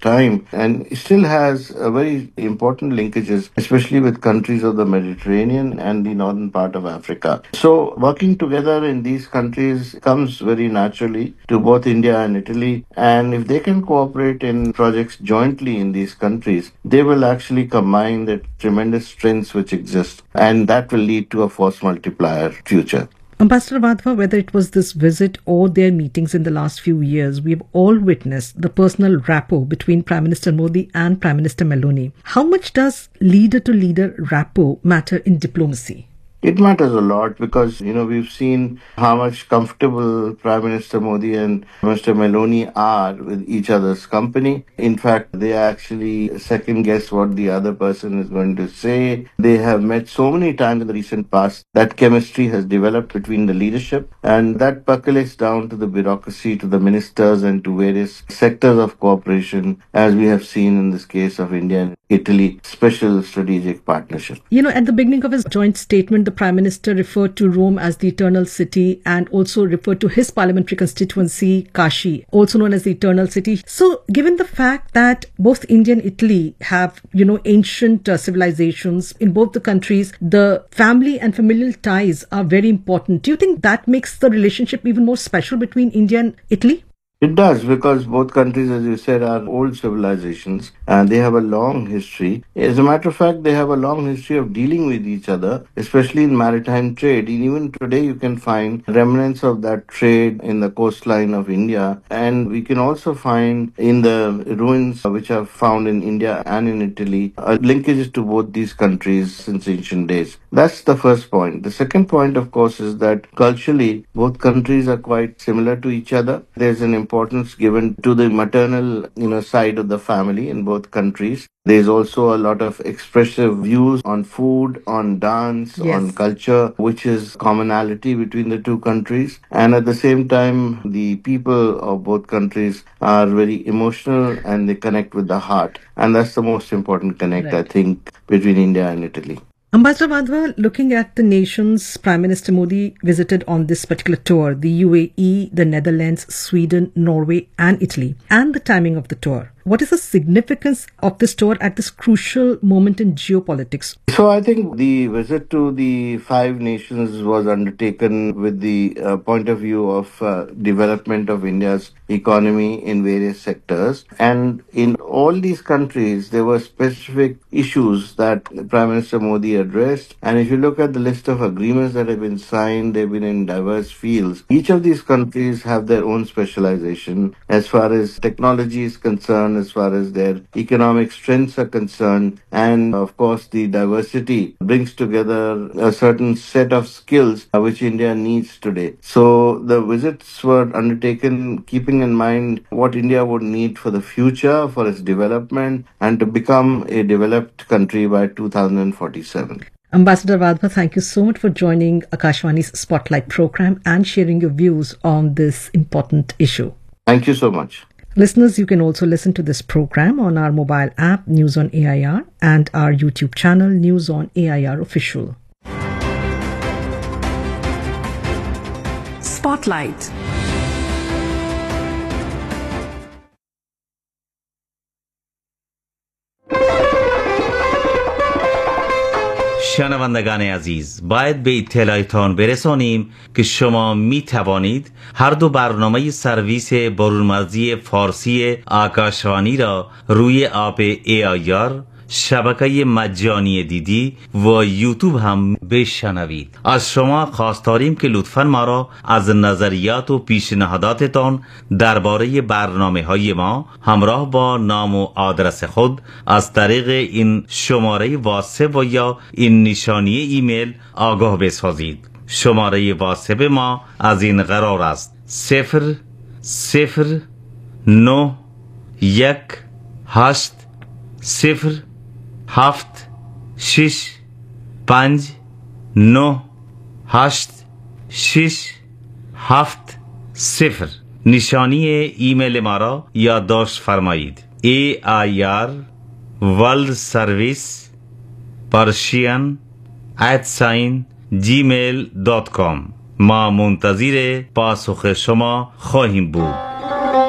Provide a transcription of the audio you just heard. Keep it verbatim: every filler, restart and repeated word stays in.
time and still has a very important linkages, especially with countries of the Mediterranean and the northern part of Africa. So working together in these countries comes very naturally to both India and Italy. And if they can cooperate in projects jointly in these countries, they will actually combine the tremendous strengths which exist. And that will lead to a force multiplier future. Ambassador Wadhwa, whether it was this visit or their meetings in the last few years, we've all witnessed the personal rapport between Prime Minister Modi and Prime Minister Meloni. How much does leader-to-leader rapport matter in diplomacy? It matters a lot because, you know, we've seen how much comfortable Prime Minister Modi and Mister Meloni are with each other's company. In fact, they actually second guess what the other person is going to say. They have met so many times in the recent past that chemistry has developed between the leadership, and that percolates down to the bureaucracy, to the ministers and to various sectors of cooperation, as we have seen in this case of India and Italy Special Strategic Partnership. You know, at the beginning of his joint statement, the Prime Minister referred to Rome as the eternal city and also referred to his parliamentary constituency, Kashi, also known as the eternal city. So, given the fact that both India and Italy have, you know, ancient uh, civilizations in both the countries, the family and familial ties are very important. Do you think that makes the relationship even more special between India and Italy? It does, because both countries, as you said, are old civilizations and they have a long history. As a matter of fact, they have a long history of dealing with each other, especially in maritime trade. And even today, you can find remnants of that trade in the coastline of India. And we can also find in the ruins which are found in India and in Italy, uh, linkages to both these countries since ancient days. That's the first point. The second point, of course, is that culturally, both countries are quite similar to each other. There's an importance given to the maternal, you know, side of the family in both countries. There's also a lot of expressive views on food, on dance, yes. on culture, which is commonality between the two countries. And at the same time, the people of both countries are very emotional and they connect with the heart. And that's the most important connect, right. I think, between India and Italy. Ambassador Wadhwa, looking at the nations Prime Minister Modi visited on this particular tour, the U A E, the Netherlands, Sweden, Norway and Italy, and the timing of the tour, what is the significance of this tour at this crucial moment in geopolitics? So I think the visit to the five nations was undertaken with the uh, point of view of uh, development of India's economy in various sectors. And in all these countries, there were specific issues that Prime Minister Modi addressed. And if you look at the list of agreements that have been signed, they've been in diverse fields. Each of these countries have their own specialization as far as technology is concerned, as far as their economic strengths are concerned. And of course, the diversity brings together a certain set of skills uh, which India needs today. So the visits were undertaken keeping in mind what India would need for the future, for its development, and to become a developed country by two thousand forty-seven. Ambassador Wadhwa, thank you so much for joining Akashvani's Spotlight program and sharing your views on this important issue. Thank you so much. Listeners, you can also listen to this program on our mobile app, News on A I R, and our YouTube channel, News on A I R Official. Spotlight. شنوندگان عزیز، باید به اطلاعتان برسانیم که شما می توانید هر دو برنامه سرویس برونمرزی فارسی آکاشوانی را روی اپ ای آی آر، شبکه مجانی دیدی و یوتیوب هم بشنوید. از شما خواست داریم که لطفاً ما را از نظریات و پیشنهاداتتان درباره برنامه های ما همراه با نام و آدرس خود از طریق این شماره واتساپ و یا این نشانی ایمیل آگاه بسازید. شماره واتساپ ما از این قرار است: صفر صفر نه یک هشت صفر هفت شش پنج نه هشت شش هفت صفر. نشانی ایمیل ما را یادداشت فرمایید: ای آی آر ورلد سرویس پرشین ات ساین جیمیل دات کام. ما منتظر پاسخ شما خواهیم بود.